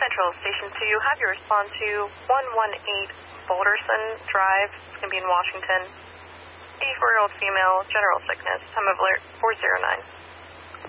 Central Station 2, have you respond to 118 Boulderson Drive. It's going to be in Washington. 84-year-old female, general sickness. Time of alert 409.